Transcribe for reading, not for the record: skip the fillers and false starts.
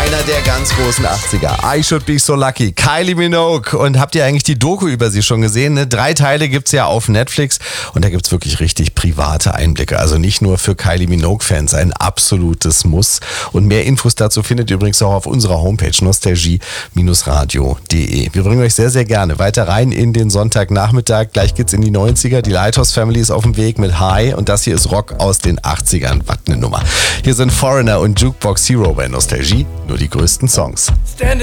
Einer der ganz großen 80er. I Should Be So Lucky. Kylie Minogue. Und habt ihr eigentlich die Doku über sie schon gesehen? Ne? 3 Teile gibt's ja auf Netflix. Und da gibt's wirklich richtig private Einblicke. Also nicht nur für Kylie Minogue-Fans. Ein absolutes Muss. Und mehr Infos dazu findet ihr übrigens auch auf unserer Homepage nostalgie-radio.de. Wir bringen euch sehr, sehr gerne weiter rein in den Sonntagnachmittag. Gleich geht's in die 90er. Die Lighthouse Family ist auf dem Weg mit High. Und das hier ist Rock aus den 80ern. Was eine Nummer. Hier sind Foreigner und Jukebox Hero bei Nostalgie. Nur die größten Songs.